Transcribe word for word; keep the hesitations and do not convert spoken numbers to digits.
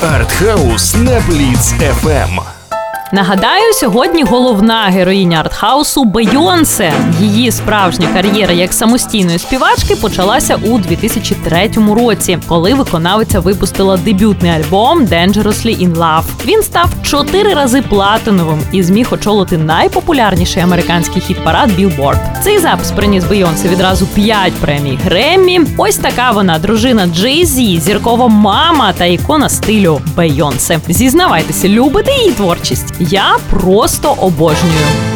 Артхаус на Бліц еф ем. Нагадаю, сьогодні головна героїня артхаусу Бейонсе. Її справжня кар'єра як самостійної співачки почалася у дві тисячі третьому році, коли виконавиця випустила дебютний альбом «Dangerously in Love». Він став чотири рази платиновим і зміг очолити найпопулярніший американський хіт-парад Billboard. Цей запис приніс Бейонсе відразу п'ять премій Греммі. Ось така вона, дружина Джей-Зі, зіркова мама та ікона стилю Бейонсе. Зізнавайтеся, любите її творчість? Я просто обожнюю.